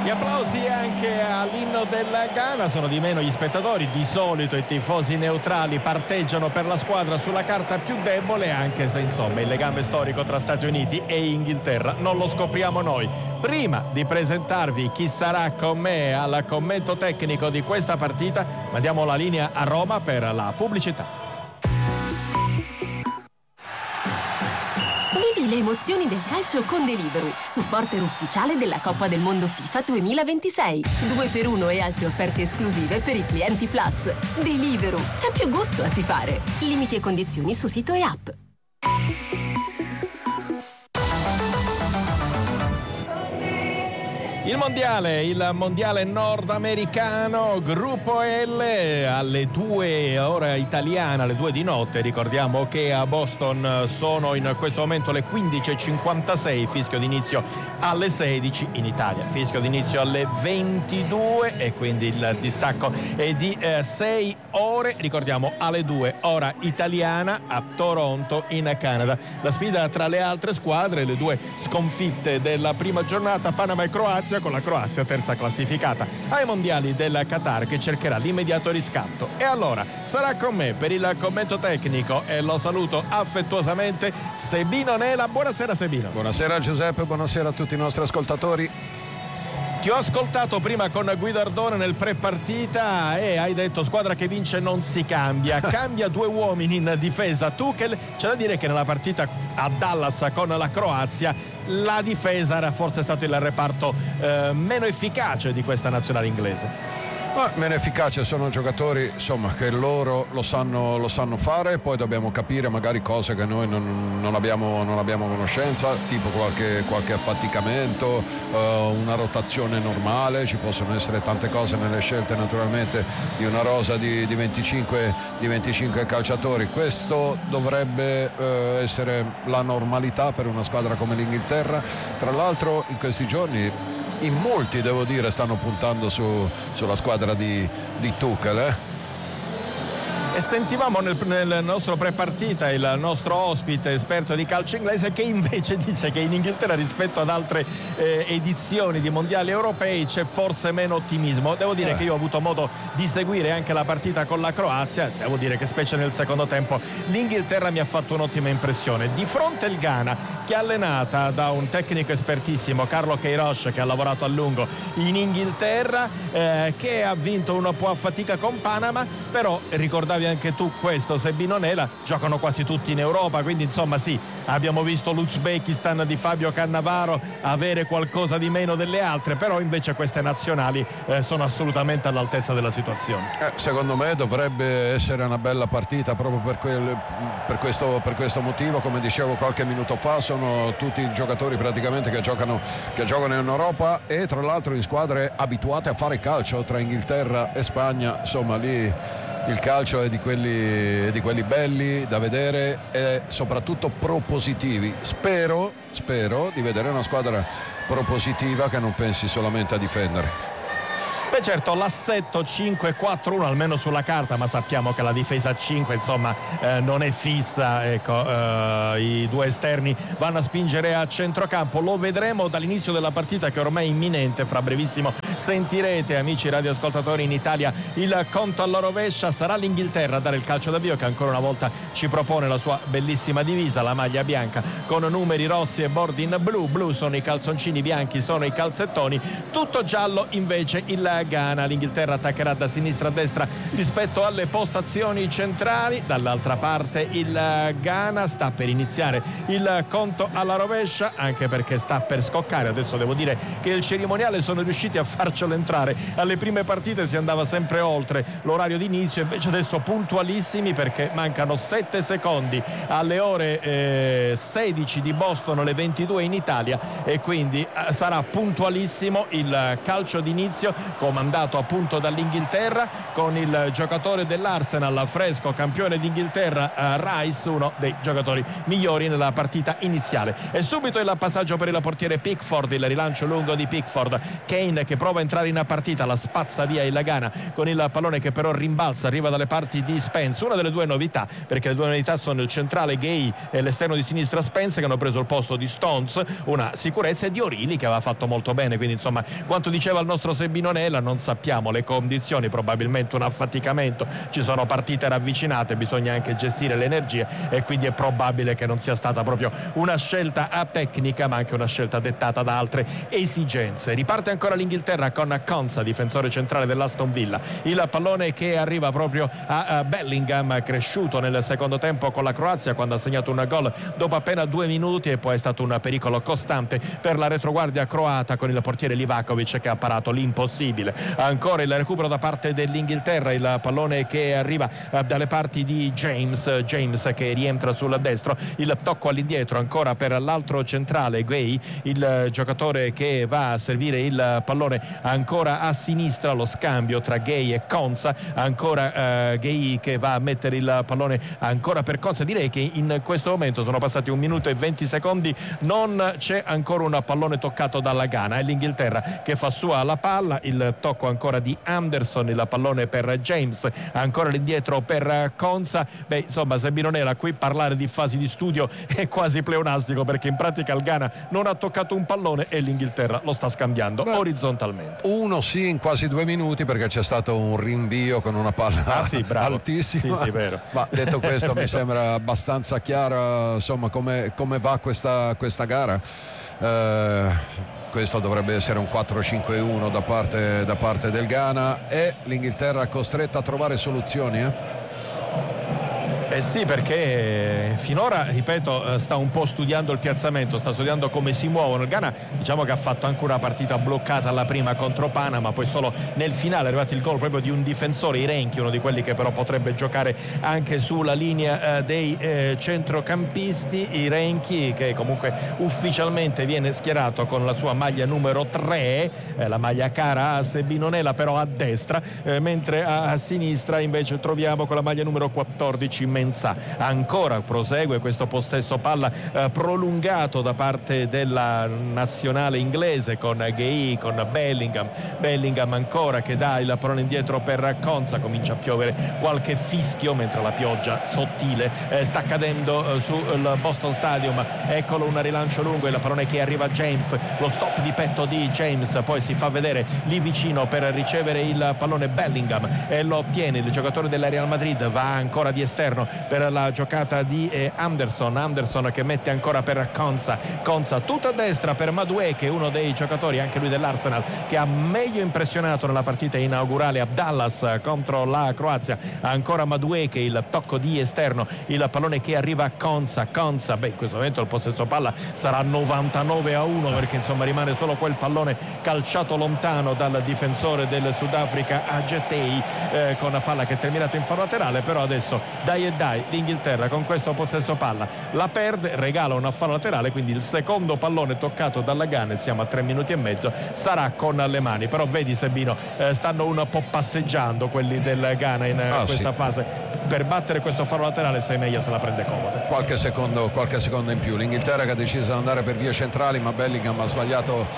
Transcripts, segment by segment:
Gli applausi anche all'inno del Ghana, sono di meno gli spettatori, di solito i tifosi neutrali parteggiano per la squadra sulla carta più debole, anche se insomma il legame storico tra Stati Uniti e Inghilterra non lo scopriamo noi. Prima di presentarvi chi sarà con me al commento tecnico di questa partita, mandiamo la linea a Roma per la pubblicità. Vivi le emozioni del calcio con Deliveroo, supporter ufficiale della Coppa del Mondo FIFA 2026. 2x1 e altre offerte esclusive per i clienti Plus. Deliveroo, c'è più gusto a tifare. Limiti e condizioni su sito e app. Il mondiale nordamericano, gruppo L, alle 2 ora italiana, alle 2 di notte. Ricordiamo che a Boston sono in questo momento le 15:56, fischio d'inizio alle 16, in Italia fischio d'inizio alle 22 e quindi il distacco è di 6 ore. Ricordiamo alle 2 ora italiana a Toronto in Canada. La sfida tra le altre squadre, le due sconfitte della prima giornata, Panama e Croazia, con la Croazia terza classificata ai mondiali del Qatar, che cercherà l'immediato riscatto. E allora sarà con me per il commento tecnico, e lo saluto affettuosamente, Sebino Nela. Buonasera Sebino. Buonasera Giuseppe, buonasera a tutti i nostri ascoltatori. Ti ho ascoltato prima con Guido Ardone nel pre-partita e hai detto squadra che vince non si cambia, cambia due uomini in difesa. Tuchel, c'è da dire che nella partita a Dallas con la Croazia la difesa era forse stato il reparto meno efficace di questa nazionale inglese. Ma meno efficace, sono giocatori insomma che loro lo sanno fare, poi dobbiamo capire magari cose che noi non abbiamo conoscenza, tipo qualche affaticamento, una rotazione normale. Ci possono essere tante cose nelle scelte naturalmente di una rosa di 25 calciatori. Questo dovrebbe essere la normalità per una squadra come l'Inghilterra. Tra l'altro in questi giorni in molti, devo dire, stanno puntando sulla squadra di Tuchel. E sentivamo nel nostro pre-partita il nostro ospite esperto di calcio inglese, che invece dice che in Inghilterra rispetto ad altre edizioni di mondiali europei c'è forse meno ottimismo. Devo dire che io ho avuto modo di seguire anche la partita con la Croazia. Devo dire che specie nel secondo tempo l'Inghilterra mi ha fatto un'ottima impressione. Di fronte il Ghana, che è allenata da un tecnico espertissimo, Carlo Queiroz, che ha lavorato a lungo in Inghilterra, che ha vinto un po' a fatica con Panama, però ricordavi anche tu questo Sebino Nela, giocano quasi tutti in Europa, quindi insomma sì, abbiamo visto l'Uzbekistan di Fabio Cannavaro avere qualcosa di meno delle altre, però invece queste nazionali sono assolutamente all'altezza della situazione. Secondo me dovrebbe essere una bella partita proprio per questo motivo. Come dicevo qualche minuto fa, sono tutti giocatori praticamente che giocano in Europa, e tra l'altro in squadre abituate a fare calcio. Tra Inghilterra e Spagna, insomma, lì il calcio è di quelli belli da vedere e soprattutto propositivi. Spero di vedere una squadra propositiva che non pensi solamente a difendere. Beh certo, l'assetto 5-4-1 almeno sulla carta, ma sappiamo che la difesa a 5 insomma non è fissa, ecco, i due esterni vanno a spingere a centrocampo. Lo vedremo dall'inizio della partita, che ormai è imminente. Fra brevissimo sentirete, amici radioascoltatori in Italia, il conto alla rovescia. Sarà l'Inghilterra a dare il calcio d'avvio, che ancora una volta ci propone la sua bellissima divisa, la maglia bianca con numeri rossi e bordi in blu sono i calzoncini, bianchi sono i calzettoni, tutto giallo invece il Ghana. L'Inghilterra attaccherà da sinistra a destra rispetto alle postazioni centrali. Dall'altra parte il Ghana sta per iniziare il conto alla rovescia, anche perché sta per scoccare. Adesso devo dire che il cerimoniale sono riusciti a farcelo entrare. Alle prime partite si andava sempre oltre l'orario d'inizio, invece adesso puntualissimi, perché mancano 7 secondi alle ore 16 di Boston, le 22 in Italia, e quindi sarà puntualissimo il calcio d'inizio con comandato appunto dall'Inghilterra, con il giocatore dell'Arsenal fresco, campione d'Inghilterra, Rice, uno dei giocatori migliori nella partita iniziale. E subito il passaggio per il portiere Pickford, il rilancio lungo di Pickford. Kane che prova a entrare in partita, la spazza via il Ghana con il pallone che però rimbalza, arriva dalle parti di Spence. Una delle due novità, perché le due novità sono il centrale Gay e l'esterno di sinistra Spence, che hanno preso il posto di Stones, una sicurezza, e di Orili, che aveva fatto molto bene. Quindi insomma, quanto diceva il nostro Sebinonella, non sappiamo le condizioni, probabilmente un affaticamento, ci sono partite ravvicinate, bisogna anche gestire le energie, e quindi è probabile che non sia stata proprio una scelta tecnica, ma anche una scelta dettata da altre esigenze. Riparte ancora l'Inghilterra con Konsa, difensore centrale dell'Aston Villa. Il pallone che arriva proprio a Bellingham, cresciuto nel secondo tempo con la Croazia, quando ha segnato un gol dopo appena 2 minuti, e poi è stato un pericolo costante per la retroguardia croata, con il portiere Livakovic che ha parato l'impossibile. Ancora il recupero da parte dell'Inghilterra, il pallone che arriva dalle parti di James che rientra sul destro, il tocco all'indietro ancora per l'altro centrale Gay, il giocatore che va a servire il pallone ancora a sinistra, lo scambio tra Gay e Konsa, ancora Gay che va a mettere il pallone ancora per Konsa. Direi che in questo momento sono passati 1 minuto e 20 secondi, non c'è ancora un pallone toccato dalla Ghana, è l'Inghilterra che fa sua la palla, il tocco ancora di Anderson, il pallone per James, ancora l'indietro per Konsa. Insomma, Sebinonera, qui parlare di fasi di studio è quasi pleonastico, perché in pratica il Ghana non ha toccato un pallone e l'Inghilterra lo sta scambiando orizzontalmente. Uno sì, in quasi 2 minuti, perché c'è stato un rinvio con una palla altissima. Sì, vero. Ma detto questo, mi sembra abbastanza chiara insomma come va questa gara. Questo dovrebbe essere un 4-5-1 da parte del Ghana, e l'Inghilterra costretta a trovare soluzioni. Sì, perché finora, ripeto, sta un po' studiando il piazzamento, sta studiando come si muovono. Il Ghana, diciamo che ha fatto anche una partita bloccata alla prima contro Panama, poi solo nel finale è arrivato il gol proprio di un difensore, Irenchi, uno di quelli che però potrebbe giocare anche sulla linea dei centrocampisti. Irenchi, che comunque ufficialmente viene schierato con la sua maglia numero 3, la maglia cara a Sebinonella, però a destra, mentre a sinistra invece troviamo con la maglia numero 14 Mensah. Ancora prosegue questo possesso palla prolungato da parte della nazionale inglese, con Gay, con Bellingham ancora che dà il pallone indietro per Konsa. Comincia a piovere qualche fischio, mentre la pioggia sottile sta cadendo sul Boston Stadium. Eccolo un rilancio lungo, il pallone che arriva a James, lo stop di petto di James, poi si fa vedere lì vicino per ricevere il pallone Bellingham e lo ottiene. Il giocatore della Real Madrid va ancora di esterno per la giocata di Anderson che mette ancora per Konsa tutta a destra per Madueke, uno dei giocatori anche lui dell'Arsenal che ha meglio impressionato nella partita inaugurale a Dallas contro la Croazia. Ancora Madueke, il tocco di esterno, il pallone che arriva a Konsa. In questo momento il possesso palla sarà 99-1, perché insomma rimane solo quel pallone calciato lontano dal difensore del Sudafrica Ajetei, con la palla che è terminata in fallo laterale. Però adesso dai l'Inghilterra con questo possesso palla la perde, regala una fallo laterale, quindi il secondo pallone toccato dalla Ghana, e siamo a 3 minuti e mezzo, sarà con le mani. Però vedi Sebino, stanno un po' passeggiando quelli del Ghana in questa fase. Per battere questo fallo laterale Semeia se la prende comoda. Qualche secondo in più. L'Inghilterra che ha deciso di andare per vie centrali, ma Bellingham ha sbagliato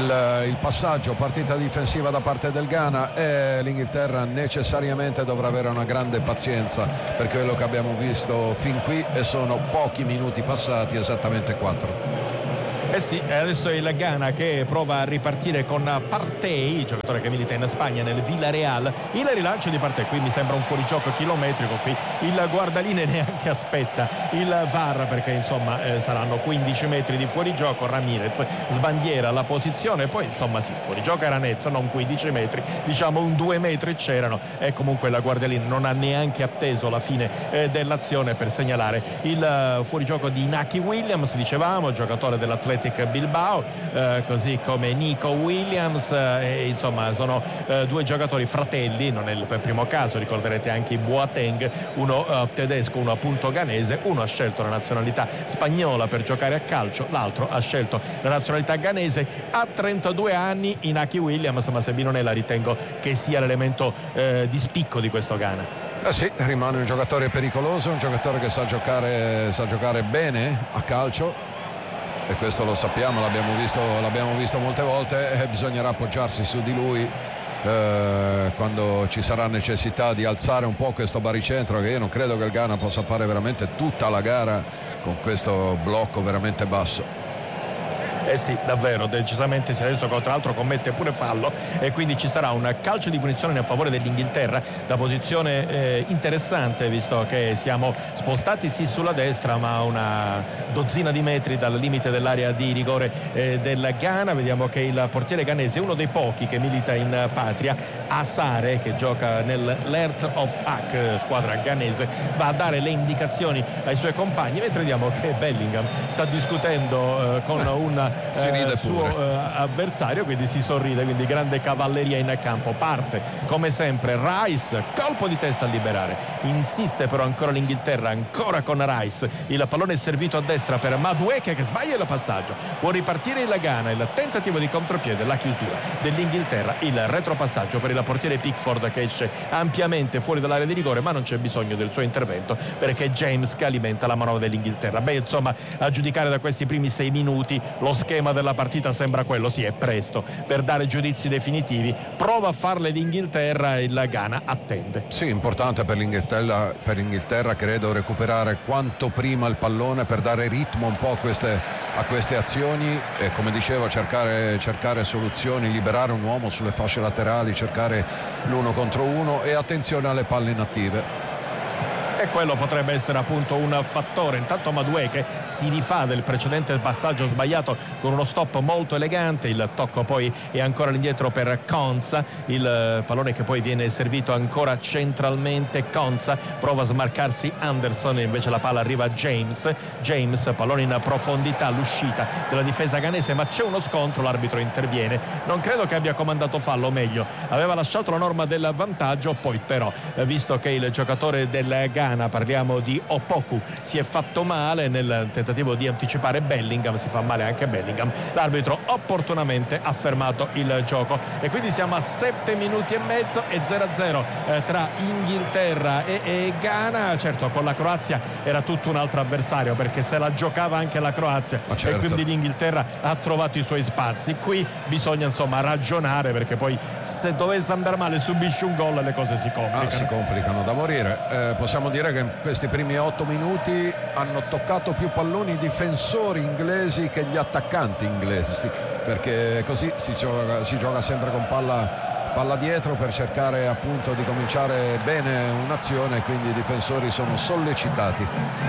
il passaggio. Partita difensiva da parte del Ghana, e l'Inghilterra necessariamente dovrà avere una grande pazienza per quello che abbiamo visto fin qui, e sono pochi minuti passati, esattamente 4. Sì, adesso è il Ghana che prova a ripartire con Partey, giocatore che milita in Spagna nel Villarreal. Il rilancio di Partey, qui mi sembra un fuorigioco chilometrico, qui il guardaline neanche aspetta il VAR, perché insomma saranno 15 metri di fuorigioco. Ramirez sbandiera la posizione, poi insomma sì, il fuorigioco era netto, non 15 metri, diciamo un 2 metri c'erano, e comunque la guardaline non ha neanche atteso la fine dell'azione per segnalare il fuorigioco di Inaki Williams, dicevamo, giocatore dell'Athletic Athletic Bilbao, così come Nico Williams, insomma sono due giocatori fratelli, non è il primo caso, ricorderete anche i Boateng, uno tedesco, uno appunto ghanese. Uno ha scelto la nazionalità spagnola per giocare a calcio, l'altro ha scelto la nazionalità ghanese. A 32 anni Inaki Williams, ma Sebinonella ritengo che sia l'elemento di spicco di questo Ghana. Sì, rimane un giocatore pericoloso, un giocatore che sa giocare bene a calcio, e questo lo sappiamo, l'abbiamo visto molte volte, e bisognerà appoggiarsi su di lui quando ci sarà necessità di alzare un po' questo baricentro, che io non credo che il Ghana possa fare veramente tutta la gara con questo blocco veramente basso. Sì, davvero, decisamente sì. Adesso tra l'altro commette pure fallo, e quindi ci sarà un calcio di punizione a favore dell'Inghilterra, da posizione interessante, visto che siamo spostati sì sulla destra, ma una dozzina di metri dal limite dell'area di rigore del Ghana. Vediamo che il portiere ghanese, uno dei pochi che milita in patria, Asare, che gioca nell'Heart of Ak, squadra ghanese, va a dare le indicazioni ai suoi compagni, mentre vediamo che Bellingham sta discutendo con un suo avversario, quindi si sorride, quindi grande cavalleria in campo. Parte come sempre Rice, colpo di testa a liberare, insiste però ancora l'Inghilterra, ancora con Rice, il pallone è servito a destra per Madueke che sbaglia il passaggio, può ripartire il Ghana, il tentativo di contropiede, la chiusura dell'Inghilterra, il retropassaggio per il portiere Pickford che esce ampiamente fuori dall'area di rigore, ma non c'è bisogno del suo intervento perché James che alimenta la manovra dell'Inghilterra. Insomma, a giudicare da questi primi 6 minuti lo schema della partita sembra quello, sì, è presto per dare giudizi definitivi, prova a farle l'Inghilterra, il Ghana attende. Sì, importante per l'Inghilterra credo recuperare quanto prima il pallone per dare ritmo un po' a queste azioni, e come dicevo cercare soluzioni, liberare un uomo sulle fasce laterali, cercare l'1 contro 1, e attenzione alle palle inattive. E quello potrebbe essere appunto un fattore. Intanto Madueke si rifà del precedente passaggio sbagliato con uno stop molto elegante, il tocco poi è ancora all'indietro per Konsa, il pallone che poi viene servito ancora centralmente. Konsa prova a smarcarsi Anderson, invece la palla arriva a James, pallone in profondità, l'uscita della difesa ghanese, ma c'è uno scontro, l'arbitro interviene, non credo che abbia comandato fallo, o meglio aveva lasciato la norma del vantaggio, poi però visto che il giocatore del Ghana, parliamo di Opoku, si è fatto male nel tentativo di anticipare Bellingham, si fa male anche Bellingham, l'arbitro opportunamente ha fermato il gioco, e quindi siamo a 7 minuti e mezzo e 0-0 tra Inghilterra e Ghana. Certo, con la Croazia era tutto un altro avversario, perché se la giocava anche la Croazia, certo. E quindi l'Inghilterra ha trovato i suoi spazi. Qui bisogna insomma ragionare, perché poi se dovesse andare male subisce un gol, le cose si complicano. Si complicano da morire. Possiamo dire che in questi primi 8 minuti hanno toccato più palloni i difensori inglesi che gli attaccanti inglesi, perché così si gioca sempre con palla dietro per cercare appunto di cominciare bene un'azione, quindi i difensori sono sollecitati.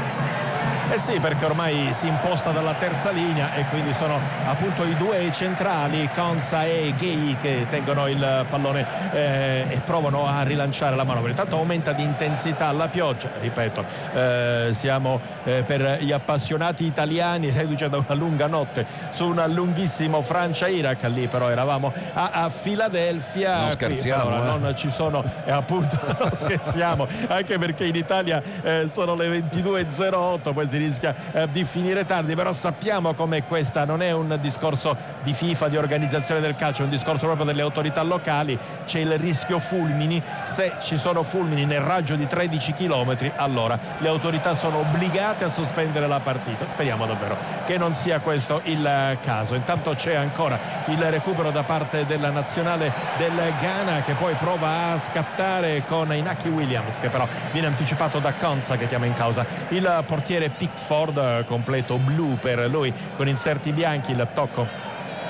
Sì, perché ormai si imposta dalla terza linea, e quindi sono appunto i due centrali, Konsa e Gay, che tengono il pallone e provano a rilanciare la manovra. Intanto aumenta di intensità la pioggia, ripeto, siamo per gli appassionati italiani reduce da una lunga notte su un lunghissimo Francia-Iraq, lì però eravamo a Filadelfia, non scherziamo, qui, allora, non ci sono, appunto non scherziamo, anche perché in Italia sono le 22:08, poi si rischia di finire tardi, però sappiamo come questa non è un discorso di FIFA, di organizzazione del calcio, è un discorso proprio delle autorità locali. C'è il rischio fulmini, se ci sono fulmini nel raggio di 13 km allora le autorità sono obbligate a sospendere la partita. Speriamo davvero che non sia questo il caso. Intanto c'è ancora il recupero da parte della nazionale del Ghana, che poi prova a scattare con Inaki Williams, che però viene anticipato da Konsa, che chiama in causa il portiere Pickford, completo blu per lui con inserti bianchi, il tocco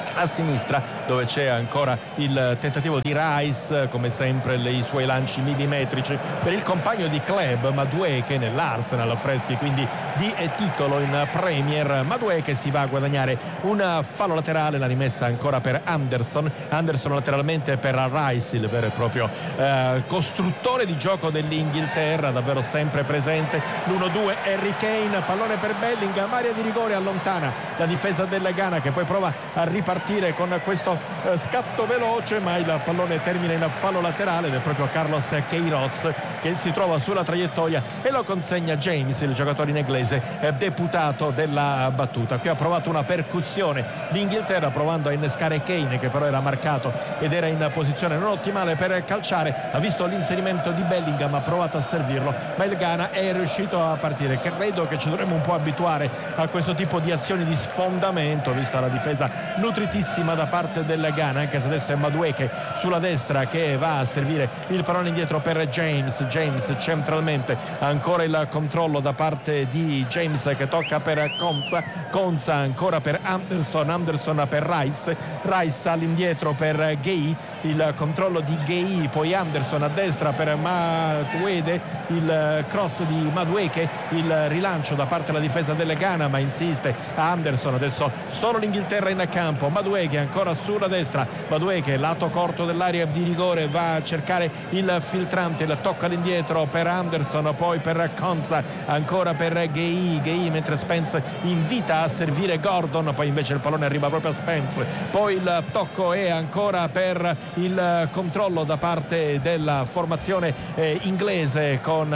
a sinistra, dove c'è ancora il tentativo di Rice, come sempre i suoi lanci millimetrici per il compagno di club Madueke nell'Arsenal Freschi, quindi di titolo in Premier. Madueke si va a guadagnare un fallo laterale, la rimessa ancora per Anderson lateralmente per Rice, il vero e proprio costruttore di gioco dell'Inghilterra, davvero sempre presente. L'1-2 Harry Kane, pallone per Bellingham, area di rigore, allontana la difesa del Ghana, che poi prova a ripartire con questo scatto veloce, ma il pallone termina in fallo laterale ed è proprio Carlos Queiroz che si trova sulla traiettoria e lo consegna James, il giocatore inglese deputato della battuta. Qui ha provato una percussione l'Inghilterra, provando a innescare Kane, che però era marcato ed era in posizione non ottimale per calciare. Ha visto l'inserimento di Bellingham, ha provato a servirlo, ma il Ghana è riuscito a partire. Credo che ci dovremmo un po' abituare a questo tipo di azioni di sfondamento, vista la difesa nutritissima da parte del Ghana, anche se adesso è Madueke sulla destra che va a servire il pallone indietro per James centralmente, ancora il controllo da parte di James che tocca per Konsa ancora per Anderson per Rice all'indietro per Gueye, il controllo di Gueye, poi Anderson a destra per Madueke, il cross di Madueke, il rilancio da parte della difesa del Ghana, ma insiste Anderson. Adesso solo l'Inghilterra in campo, Madueke ancora sulla destra, Madueke lato corto dell'area di rigore, va a cercare il filtrante, il tocca all'indietro per Anderson, poi per Konsa, ancora per Gueye, mentre Spence invita a servire Gordon, poi invece il pallone arriva proprio a Spence, poi il tocco è ancora per il controllo da parte della formazione inglese con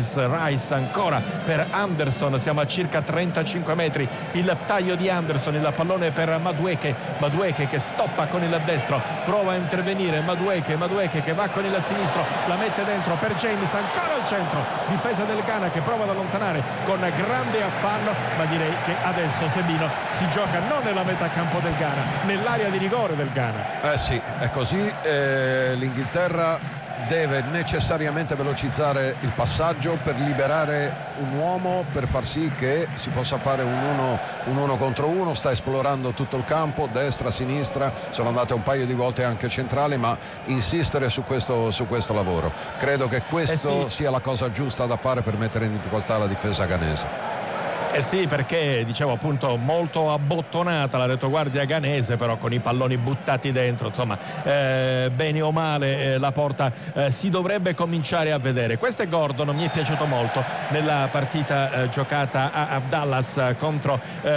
Rice ancora per Anderson, siamo a circa 35 metri, il taglio di Anderson, il pallone per Madueke che stoppa con il destro, prova a intervenire Madueke che va con il sinistro, la mette dentro per James, ancora al centro, difesa del Ghana che prova ad allontanare con grande affanno, ma direi che adesso Sebino si gioca non nella metà campo del Ghana, nell'area di rigore del Ghana. Sì, è così. L'Inghilterra deve necessariamente velocizzare il passaggio per liberare un uomo, per far sì che si possa fare un uno contro uno. Sta esplorando tutto il campo, destra, sinistra, sono andate un paio di volte anche centrale, ma insistere su questo lavoro. Credo che questo sia la cosa giusta da fare per mettere in difficoltà la difesa ghanese. Sì, perché dicevo appunto molto abbottonata la retroguardia ghanese, però con i palloni buttati dentro, insomma bene o male la porta si dovrebbe cominciare a vedere. Questo è Gordon, mi è piaciuto molto nella partita giocata a Dallas contro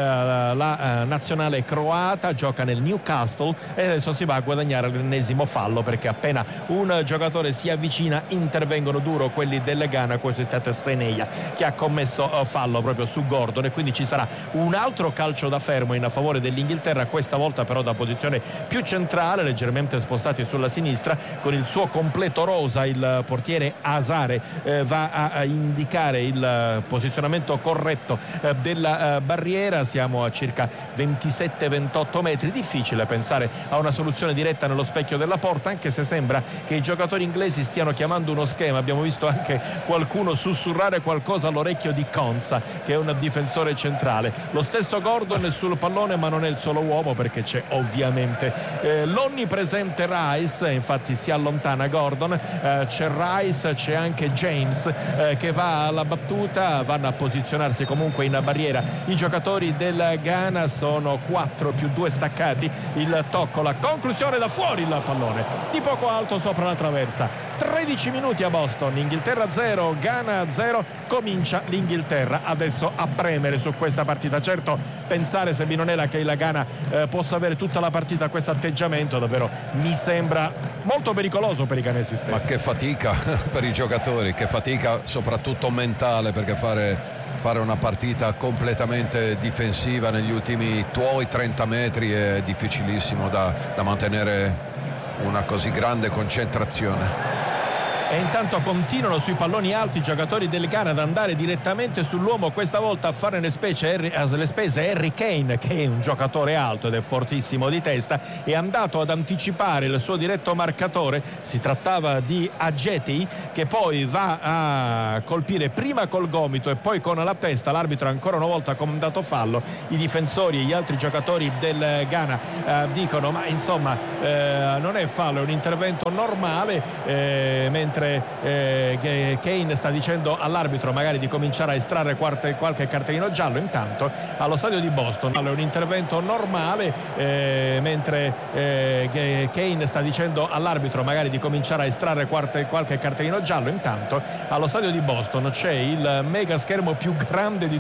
la nazionale croata, gioca nel Newcastle e adesso si va a guadagnare l'ennesimo fallo, perché appena un giocatore si avvicina intervengono duro quelli del Ghana. Questo è stato Seneia che ha commesso fallo proprio su Gordon e quindi ci sarà un altro calcio da fermo in favore dell'Inghilterra, questa volta però da posizione più centrale, leggermente spostati sulla sinistra, con il suo completo rosa. Il portiere Asare va a indicare il posizionamento corretto della barriera. Siamo a circa 27-28 metri, difficile pensare a una soluzione diretta nello specchio della porta, anche se sembra che i giocatori inglesi stiano chiamando uno schema. Abbiamo visto anche qualcuno sussurrare qualcosa all'orecchio di Konsa, che è un difensore centrale. Lo stesso Gordon è sul pallone, ma non è il solo uomo, perché c'è ovviamente l'onnipresente Rice, infatti si allontana Gordon, c'è Rice, c'è anche James che va alla battuta, vanno a posizionarsi comunque in barriera i giocatori del Ghana, sono 4 più 2 staccati, il tocco, la conclusione da fuori, il pallone di poco alto sopra la traversa. 13 minuti a Boston, Inghilterra 0, Ghana 0, comincia l'Inghilterra adesso a premere su questa partita. Certo, pensare, Sebinonella, che il Ghana possa avere tutta la partita questo atteggiamento davvero mi sembra molto pericoloso per i ghanesi stessi. Ma che fatica per i giocatori, che fatica soprattutto mentale, perché fare una partita completamente difensiva negli ultimi tuoi 30 metri è difficilissimo da mantenere una così grande concentrazione. E intanto continuano sui palloni alti i giocatori del Ghana ad andare direttamente sull'uomo, questa volta a fare le spese Harry Kane, che è un giocatore alto ed è fortissimo di testa, è andato ad anticipare il suo diretto marcatore. Si trattava di Adjeti, che poi va a colpire prima col gomito e poi con la testa. L'arbitro ancora una volta ha comandato fallo. I difensori e gli altri giocatori del Ghana dicono ma insomma non è fallo, è un intervento normale, mentre Kane sta dicendo all'arbitro magari di cominciare a estrarre qualche cartellino giallo. Intanto allo stadio di Boston è un intervento normale, mentre Kane sta dicendo all'arbitro magari di cominciare a estrarre qualche cartellino giallo. Intanto allo stadio di Boston c'è il mega schermo più grande di